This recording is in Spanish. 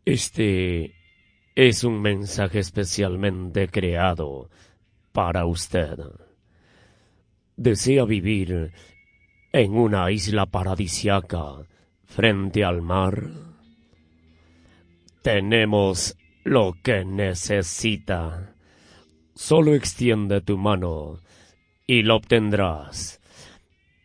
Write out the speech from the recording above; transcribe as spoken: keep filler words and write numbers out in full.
Este es un mensaje especialmente creado para usted. ¿Desea vivir en una isla paradisiaca frente al mar? Tenemos lo que necesita. Solo extiende tu mano y lo obtendrás.